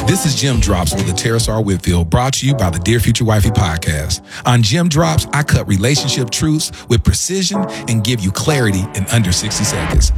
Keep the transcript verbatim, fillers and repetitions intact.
This is Gem Drops with Terrace R. Whitfield, brought to you by the Dear Future Wifey podcast. On Gem Drops, I cut relationship truths with precision and give you clarity in under sixty seconds.